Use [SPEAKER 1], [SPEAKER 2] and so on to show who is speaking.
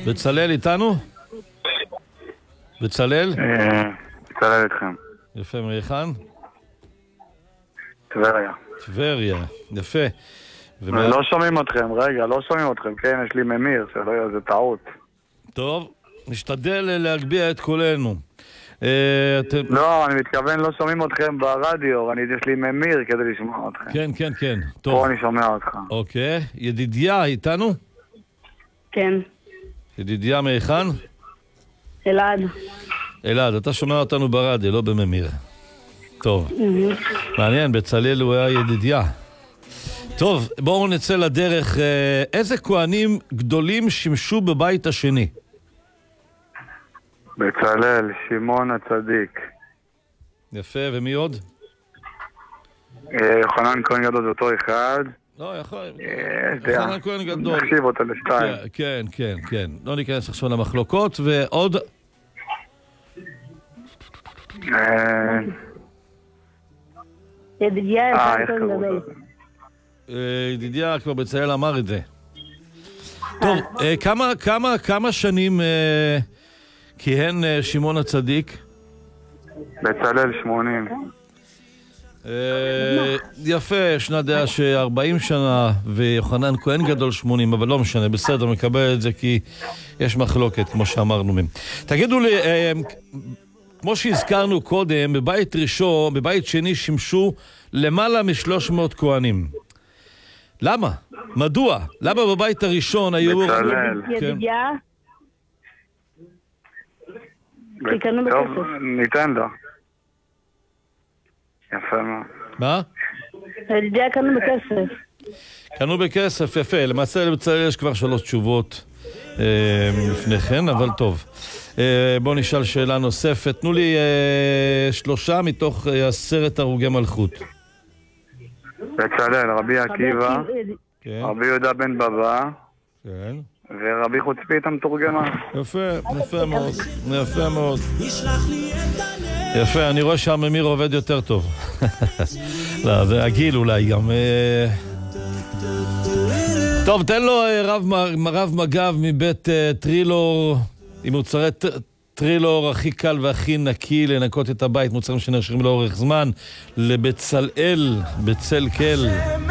[SPEAKER 1] בצלאל איתנו? בצלאל?
[SPEAKER 2] בצלאל איתכם.
[SPEAKER 1] יפה, מהיכן?
[SPEAKER 2] טבריה.
[SPEAKER 1] טבריה, יפה.
[SPEAKER 2] לא שומעים אתכם, רגע, לא שומעים אתכם, כן, יש לי ממיר, זה טעות.
[SPEAKER 1] טוב, נשתדל להגביה את קולנו.
[SPEAKER 2] לא, אני מתכוון, לא שומעים אתכם ברדיו, יש לי ממיר כדי לשמוע אתכם.
[SPEAKER 1] כן, כן, כן.
[SPEAKER 2] פה אני שומע אותך.
[SPEAKER 1] אוקיי, ידידיה איתנו?
[SPEAKER 3] כן.
[SPEAKER 1] ידידיה מהיכן?
[SPEAKER 3] אלעד.
[SPEAKER 1] אלעד, אתה שומע אותנו ברדיו, לא בממיר. טוב. מעניין, בצלאל הוא היה ידידיה. טוב, בואו נצא לדרך. איזה כהנים גדולים שימשו בבית השני?
[SPEAKER 2] בצלאל, שמעון הצדיק.
[SPEAKER 1] יפה, ומי עוד?
[SPEAKER 2] יוחנן כהן גדול זה אותו אחד.
[SPEAKER 1] לא, יוחנן כהן גדול.
[SPEAKER 2] נחשיב אותה לשתיים.
[SPEAKER 1] כן, כן, כן. לא ניכנס עכשיו למחלוקות, ועוד...
[SPEAKER 3] ידידיה
[SPEAKER 1] ידידיה כבר בצלאל אמר את זה. טוב, כמה שנים כיהן שמעון הצדיק?
[SPEAKER 2] בצלאל 80.
[SPEAKER 1] יפה, ישנה דעה ש40 שנה ויוחנן כהן גדול 80, אבל לא משנה, בסדר, מקבל את זה כי יש מחלוקת, כמו שאמרנו. תגידו לי, כמו שהזכרנו קודם, בבית ראשון, בבית שני שימשו למעלה מ300 כהנים. למה? מדוע? למה בבית הראשון היו...
[SPEAKER 2] בצלאל.
[SPEAKER 3] ידידיה? כי קנו
[SPEAKER 2] טוב,
[SPEAKER 3] בכסף.
[SPEAKER 2] ניתן לו. יפה מאוד.
[SPEAKER 1] מה?
[SPEAKER 3] ידידיה קנו בכסף.
[SPEAKER 1] קנו בכסף, יפה. למעשה לבצלאל יש כבר 3 תשובות לפני כן, אבל טוב. בואו נשאל שאלה נוספת. תנו לי 3 מתוך 10 הרוגי מלכות.
[SPEAKER 2] בצלאל, רבי עקיבא, רבי יהודה בן בבא,
[SPEAKER 1] כן.
[SPEAKER 2] ורבי חוצפית המתורגמן.
[SPEAKER 1] יפה, יפה מאוד, יפה מאוד. יפה, אני רואה שהממיר עובד יותר טוב. לא, זה הגיל אולי גם. טוב, תן לו רב מג"ב מבית טרילור, עם מוצרי טרילור הכי קל והכי נקי לנקות את הבית, מוצרים שנרשמים לאורך זמן, לבצלאל, בצל כל.